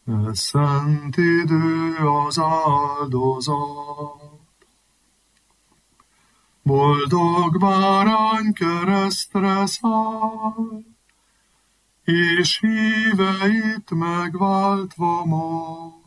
szent idő az áldozat. Boldog bárány keresztre száll, és híveit megváltva ma.